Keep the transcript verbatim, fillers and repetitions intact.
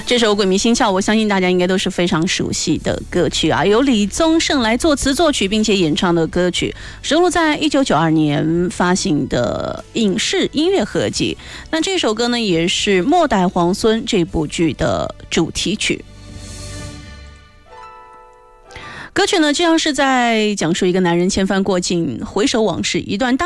这首《鬼迷心窍》，我相信大家应该都是非常熟悉的歌曲啊，由李宗盛来作词作曲并且演唱的歌曲，收录在一九九二年发行的影视音乐合辑。那这首歌呢，也是《末代皇孙》这部剧的主题曲。歌曲呢，就像是在讲述一个男人千帆过尽，回首往事，一段大